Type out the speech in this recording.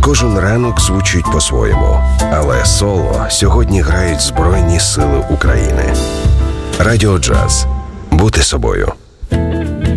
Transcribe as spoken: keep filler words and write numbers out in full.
Кожен ранок звучить по-своєму, але соло сьогодні грають Збройні Сили України. Радіо Джаз. Бути собою.